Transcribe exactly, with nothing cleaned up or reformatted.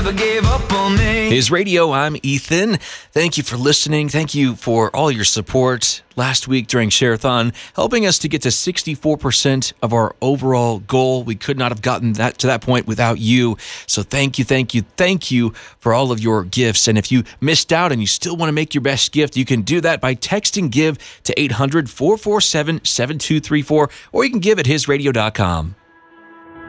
never gave up on me. His Radio, I'm Ethan. Thank you for listening. Thank you for all your support last week during Share-a-thon, helping us to get to sixty-four percent of our overall goal. We could not have gotten that to that point without you. So thank you, thank you, thank you for all of your gifts. And if you missed out and you still want to make your best gift, you can do that by texting GIVE to eight hundred, four four seven, seven two three four, or you can give at his radio dot com.